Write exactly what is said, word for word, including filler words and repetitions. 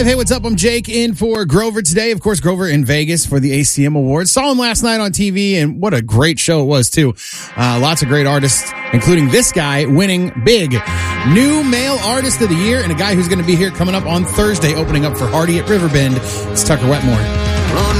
Hey, what's up? I'm Jake in for Grover today. Of course, Grover in Vegas for the A C M Awards. Saw him last night on T V, and what a great show it was, too. Uh, lots of great artists, including this guy winning big. New Male Artist of the Year, and a guy who's going to be here coming up on Thursday, opening up for Hardy at Riverbend. It's Tucker Wetmore.